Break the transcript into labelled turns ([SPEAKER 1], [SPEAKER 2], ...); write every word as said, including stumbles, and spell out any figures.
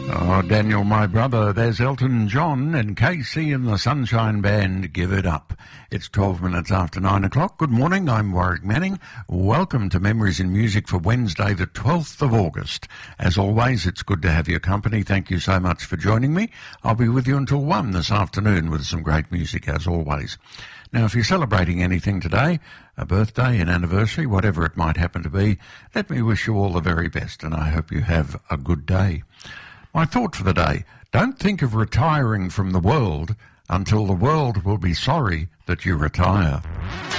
[SPEAKER 1] Oh, Daniel, my brother, there's Elton John and K C and the Sunshine Band. Give it up. It's twelve minutes after nine o'clock. Good morning, I'm Warwick Manning. Welcome to Memories in Music for Wednesday, the twelfth of August. As always, it's good to have your company. Thank you so much for joining me. I'll be with you until one this afternoon with some great music, as always. Now, if you're celebrating anything today, a birthday, an anniversary, whatever it might happen to be, let me wish you all the very best, and I hope you have a good day. My thought for the day, don't think of retiring from the world until the world will be sorry that you retire.